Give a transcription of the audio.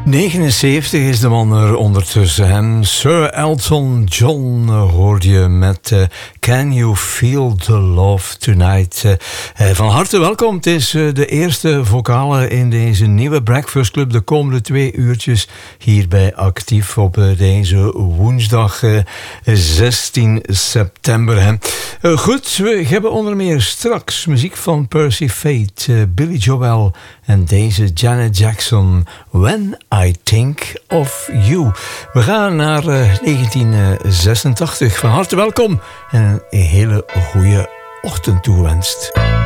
79 is de man er ondertussen. Hè? Sir Elton John hoorde je met Can You Feel the Love Tonight. Van harte welkom. Het is de eerste vocale in deze nieuwe Breakfast Club. De komende 2 uurtjes hierbij actief op deze woensdag 16 september. Hè? Goed, we hebben onder meer straks muziek van Percy Fate, Billy Joel en deze Janet Jackson. When I Think of You. We gaan naar 1986. Van harte welkom en een hele goede ochtend toewenst.